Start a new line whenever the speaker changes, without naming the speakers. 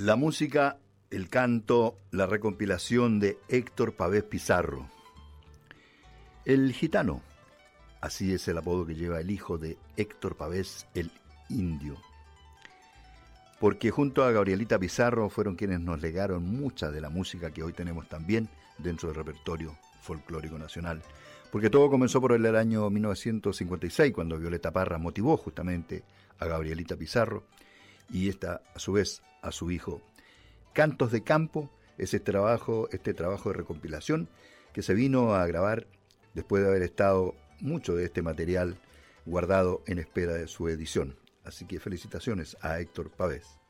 La música, el canto, la recompilación de Héctor Pavés Pizarro. El gitano, así es el apodo que lleva el hijo de Héctor Pavés, el indio. Porque junto a Gabrielita Pizarro fueron quienes nos legaron mucha de la música que hoy tenemos también dentro del repertorio folclórico nacional. Porque todo comenzó por el año 1956, cuando Violeta Parra motivó justamente a Gabrielita Pizarro y esta, a su vez, a su hijo. Cantos de Campo es este trabajo de recompilación que se vino a grabar después de haber estado mucho de este material guardado en espera de su edición. Así que felicitaciones a Héctor Pavés.